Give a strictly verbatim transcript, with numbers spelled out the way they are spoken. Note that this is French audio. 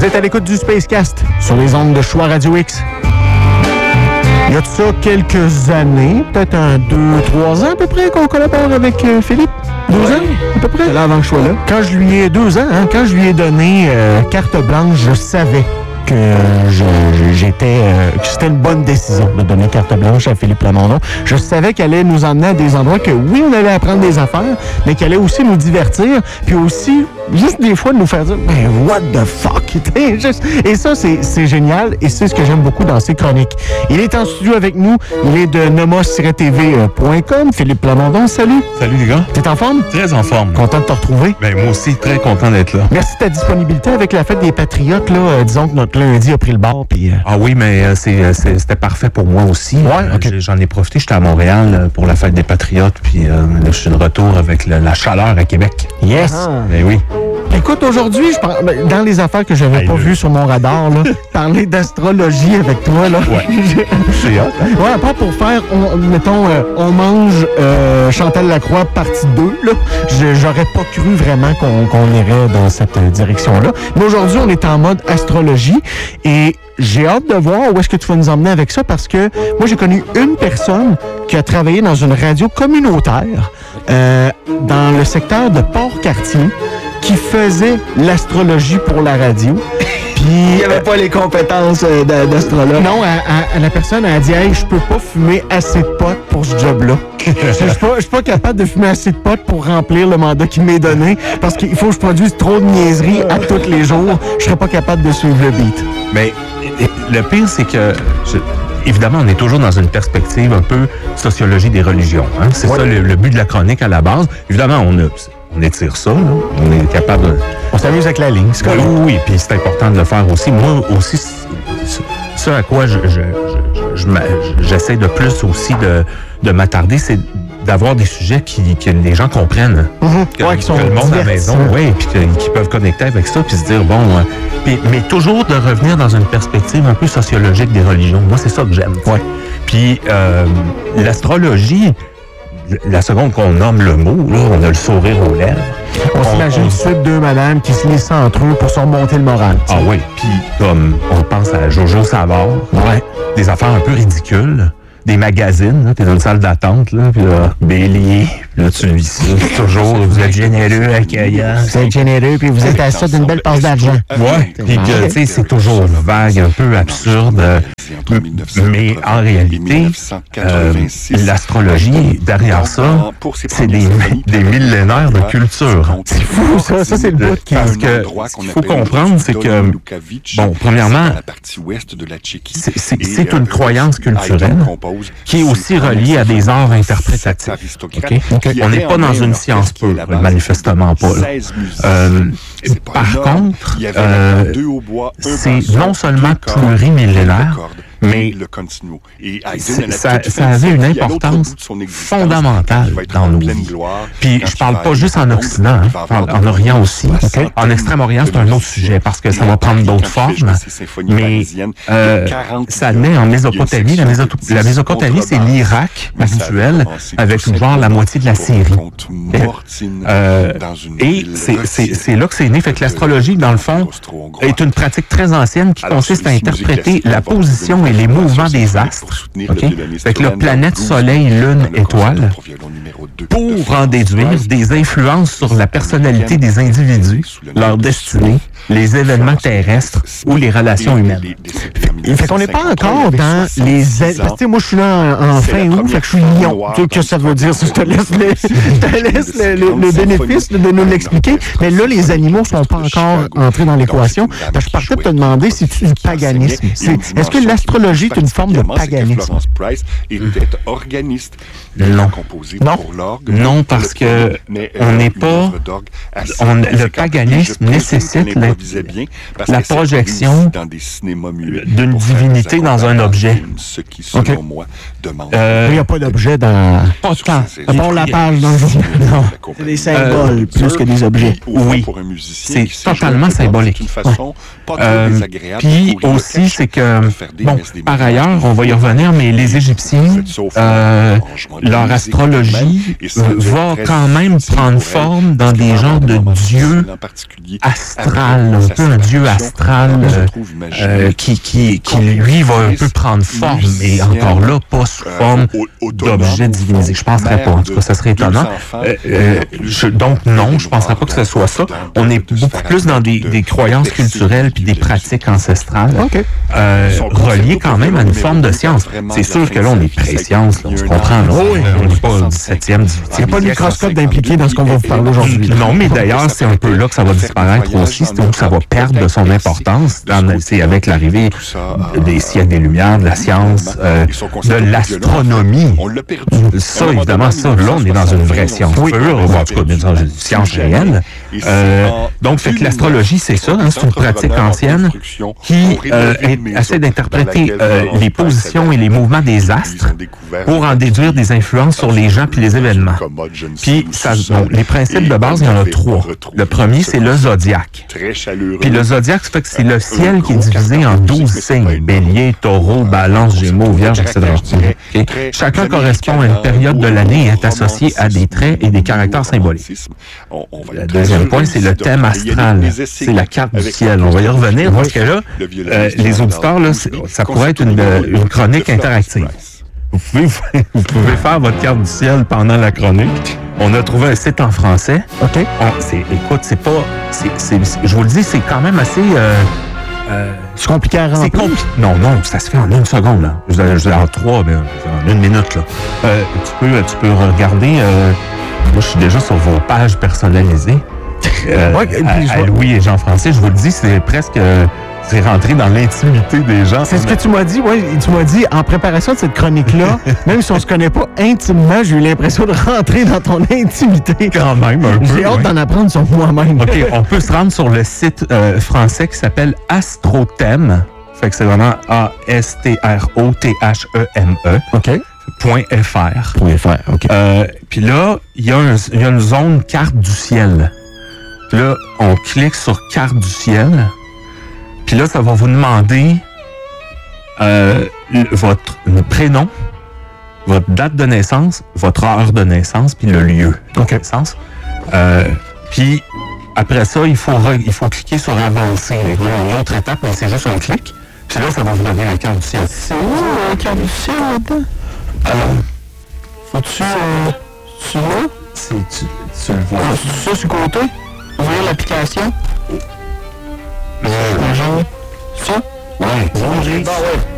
Vous êtes à l'écoute du Spacecast sur les ondes de Choix Radio X. Il y a de ça quelques années, peut-être un deux, trois ans à peu près, qu'on collabore avec euh, Philippe. Deux ouais. ans, à peu près. Là avant que je sois là. Quand je lui ai deux ans, hein, quand je lui ai donné euh, carte blanche, je savais que je, j'étais euh, que c'était une bonne décision de donner carte blanche à Philippe Plamondon. Je savais qu'elle allait nous emmener à des endroits que, oui, on allait apprendre des affaires, mais qu'elle allait aussi nous divertir, puis aussi, juste des fois, nous faire dire « Ben, what the fuck? » Juste, et ça, c'est, c'est génial, et c'est ce que j'aime beaucoup dans ses chroniques. Il est en studio avec nous, il est de nomos tiret t v point com. Philippe Plamondon, salut! Salut les gars! T'es en forme? Très en forme. Content de te retrouver? Ben moi aussi, très content d'être là. Merci de ta disponibilité avec la fête des Patriotes, là. Euh, disons que notre lundi a pris le bord, puis... Euh... Ah oui, mais euh, c'est, c'est, c'était parfait pour moi aussi. Ouais, okay. euh, j'en ai profité, j'étais à Montréal euh, pour la fête des Patriotes, puis euh, là, je suis de retour avec le, la chaleur à Québec. Yes! Ah. Ben oui. Écoute, aujourd'hui, je pense, dans les affaires que j'avais hey, pas le... vues sur mon radar, là, parler d'astrologie avec toi, là. Ouais. C'est hot, hein? Ouais, à part pour faire, on, mettons, euh, on mange euh, Chantal Lacroix partie deux, là. Je, j'aurais pas cru vraiment qu'on, qu'on irait dans cette euh, direction-là. Mais aujourd'hui, on est en mode astrologie et j'ai hâte de voir où est-ce que tu vas nous emmener avec ça parce que moi, j'ai connu une personne qui a travaillé dans une radio communautaire euh, dans le secteur de Port-Cartier qui faisait l'astrologie pour la radio. Puis il n'y avait pas les compétences euh, d'astrologue. Non, à, à, à la personne a dit « Hey, je peux pas fumer assez de potes pour ce job-là. Je suis pas, pas capable de fumer assez de potes pour remplir le mandat qui m'est donné parce qu'il faut que je produise trop de niaiseries à tous les jours. Je serais pas capable de suivre le beat. » Mais le pire, c'est que... Je... Évidemment, on est toujours dans une perspective un peu sociologie des religions. Hein? C'est ouais. ça le, le but de la chronique à la base. Évidemment, on a... On étire ça, là. On est capable de... On s'amuse avec la ligne, c'est correct. Oui, oui, puis c'est important de le faire aussi. Moi aussi, ce à quoi je, je, je, je, j'essaie de plus aussi de, de m'attarder, c'est d'avoir des sujets qui, que les gens comprennent. Mm-hmm. Que, ouais, qui sont que le monde à la maison, oui, puis qu'ils peuvent connecter avec ça, puis se dire, bon... Euh, pis, mais toujours de revenir dans une perspective un peu sociologique des religions. Moi, c'est ça que j'aime. Ouais. Puis euh, l'astrologie... La seconde qu'on nomme le mot, là, on a le sourire aux lèvres. On, on s'imagine tout de suite deux madames qui se lissent entre eux pour se remonter le moral. Ah oui, puis comme on pense à Jojo Savard, ouais, des affaires un peu ridicules, des magazines, là, t'es dans une salle d'attente, là, puis là, bélier, puis là, tu lis ça, toujours, vous êtes généreux, accueillant. Vous êtes généreux, puis vous êtes à ça d'une belle passe d'argent. Ouais, puis que, tu sais, c'est toujours vague, un peu absurde, mais en réalité, euh, l'astrologie, derrière ça, c'est des, des millénaires de culture. C'est fou, ça, ça, c'est le bout qui... Parce que, ce qu'il faut comprendre, c'est que, bon, premièrement, c'est, c'est, c'est une croyance culturelle, qui est aussi relié à des arts interprétatifs. Okay? Okay. On n'est pas dans une science pure, manifestement pas. Là. Euh, par contre, euh, c'est non seulement plurimillénaire, mais ça, ça avait une importance fondamentale dans nos vies. Puis je parle pas juste en Occident, hein, en, en Orient aussi. Okay? En Extrême-Orient, c'est un autre sujet parce que ça va prendre d'autres formes. Mais euh, ça naît en Mésopotamie. La, Méso- la Mésopotamie, c'est l'Irak actuel avec genre la moitié de la Syrie. Euh, et c'est, c'est, c'est là que c'est né. Fait que l'astrologie, dans le fond, est une pratique très ancienne qui consiste à interpréter la position et les mouvements des astres, okay? Fait que le planète, soleil, lune, étoile, pour en déduire des influences sur la personnalité des individus, leur destinée, les événements terrestres ou les relations humaines. Fait, fait qu'on n'est pas encore dans les... Parce que moi, je suis là en, en fin août, fait que je suis lion. Tu sais, que ça veut dire? Je te laisse le, je te laisse le, le, le bénéfice de nous l'expliquer. Mais là, les animaux ne sont pas encore entrés dans l'équation. Je partais de te demander si tu du paganisme. C'est, est-ce que l'astrologie est une forme de paganisme? Non. Non. Non, parce que on n'est pas... On, le paganisme nécessite la, la projection d'une une divinité dans un objet. Okay. Euh, il n'y a pas d'objet dans... Pas tant. À part la page dans le journal. Non. C'est des symboles euh, plus que des objets. Oui. C'est totalement symbolique. Ouais. Euh, Puis aussi, c'est que... Bon, par ailleurs, on va y revenir, mais les Égyptiens, euh, leur astrologie va quand même prendre forme dans des genres de dieux astral, un peu un dieu astral euh, euh, qui, qui, qui, lui, va un peu prendre forme, mais encore là, pas sous forme d'objet divinisé. Je ne penserais pas. En tout cas, ça serait étonnant. Euh, euh, je, donc, non, je ne penserais pas que ce soit ça. On est beaucoup plus dans des, des croyances culturelles puis des pratiques ancestrales okay. euh, reliées quand même à une forme de science. C'est sûr que là, on est pré-science, on se comprend. Là, oui, on n'est pas au dix-septième, dix-huitième. Il n'y a pas de microscope d'impliqué dans ce qu'on va vous parler aujourd'hui. Non, mais d'ailleurs, c'est un peu là que ça va disparaître aussi. C'est où ça va perdre de son importance. C'est avec l'arrivée des siècles des Lumières, de la science, euh, de l'astronomie. Ça, évidemment, ça, là, on est dans une vraie science. Oui. En tout cas, dans une science réelle. Euh, donc, fait que l'astrologie, c'est ça. Hein, c'est une pratique ancienne qui euh, essaie d'interpréter euh, les positions et les mouvements des astres pour en déduire des influences sur les gens puis les événements. Puis, ça, bon, les principes de base, il y en a trois. Le premier, c'est le zodiaque. Puis le zodiaque, ça fait que c'est le ciel qui est divisé en douze signes. Bélier, taureau, balance, gémeaux, vierge, et cetera. Okay. Chacun correspond à une période de l'année et est associé à des traits et des caractères symboliques. Le deuxième point, c'est le thème astral. C'est la carte du ciel. On va y revenir parce que là, euh, les auditeurs, là, ça pourrait être une, une chronique interactive. Vous pouvez, vous pouvez faire votre carte du ciel pendant la chronique. On a trouvé un site en français. OK. On, c'est, écoute, c'est pas... C'est, c'est, je vous le dis, c'est quand même assez... Euh, euh, c'est compliqué à remplir. C'est compliqué. Non, non, ça se fait en une seconde, là. Je vous en trois, mais en une minute, là. Euh, tu, peux, tu peux regarder... Euh, moi, je suis déjà sur vos pages personnalisées. Euh, ouais, à, à Louis et Jean-Français, je vous le dis, c'est presque... Euh, c'est rentré dans l'intimité des gens. C'est ce que tu m'as dit, oui. Tu m'as dit, en préparation de cette chronique-là, même si on se connaît pas intimement, j'ai eu l'impression de rentrer dans ton intimité. Quand même, un peu. J'ai hâte ouais. d'en apprendre sur moi-même. OK, on peut se rendre sur le site euh, français qui s'appelle Astrothème. Fait que c'est vraiment A S T R O T H E M E. OK. Point F R. Point F R, OK. Euh, Puis là, il y, y a une zone carte du ciel. Puis là, on clique sur carte du ciel. Puis là, ça va vous demander euh, votre prénom, votre date de naissance, votre heure de naissance, puis le lieu de okay. naissance. Euh, puis après ça, il faut, re, il faut cliquer sur avancer. Il y a une autre étape, mais c'est juste un clic. Puis là, ça va vous donner la carte du ciel. C'est où la carte du ciel là-dedans? Alors, faut-tu... Euh, tu vois? C'est, tu, tu le vois. Ah, c'est ça sur le côté? Ouvrir l'application? Euh, Ça? Ouais. Bon, j'ai... Bon, ouais.